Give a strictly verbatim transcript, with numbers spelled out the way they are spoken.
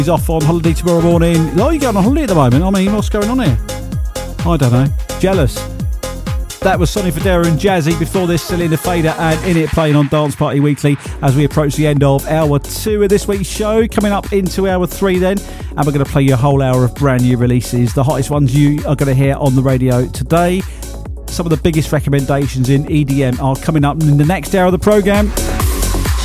He's off on holiday tomorrow morning. Oh, you going on holiday at the moment? I mean, what's going on here? I don't know. Jealous. That was Sonny Fodera and Jazzy. Before this, Selena Fader and In It playing on Dance Party Weekly as we approach the end of hour two of this week's show. Coming up into hour three then, and we're going to play you a whole hour of brand new releases, the hottest ones you are going to hear on the radio today. Some of the biggest recommendations in E D M are coming up in the next hour of the programme.